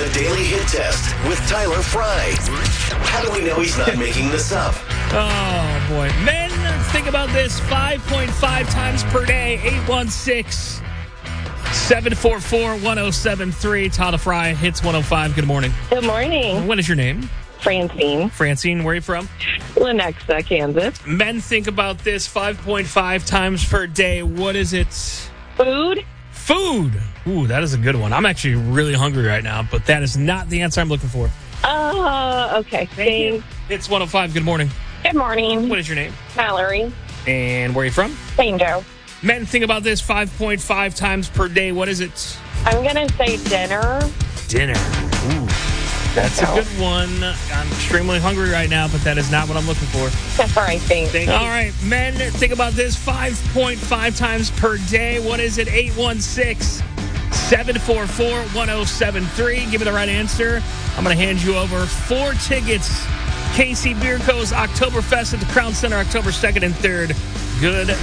Daily Hit Test with Tyler Fry. How do we know he's not making this up? Oh, boy. Men, think about this. 5.5 times per day. 816-744-1073. Tyler Fry, Hits 105. Good morning. Good morning. What is your name? Francine. Francine, where are you from? Lenexa, Kansas. Men, think about this. 5.5 times per day. What is it? Food. Food. Ooh, that is a good one. I'm actually really hungry right now, but that is not the answer I'm looking for. Okay. Thank you. It's 105. Good morning. Good morning. What is your name? Mallory. And where are you from? St. Joe. Men, think about this. 5.5 times per day. What is it? I'm going to say dinner. Dinner. Ooh, that's a good one. I'm extremely hungry right now, but that is not what I'm looking for. That's all right, thanks. Thank you. All right, men, think about this. 5.5 times per day. What is it? 816-744-1073. Give me the right answer. I'm going to hand you over 4 tickets. KC Beer Co.'s Oktoberfest at the Crown Center, October 2nd and 3rd. Good